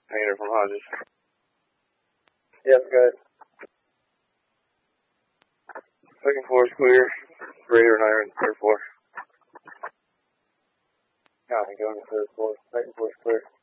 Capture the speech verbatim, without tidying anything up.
Painter from Hodges. Yes, good. Second floor is clear. Radar and iron, third floor. Copy, going to third floor. Second floor is clear.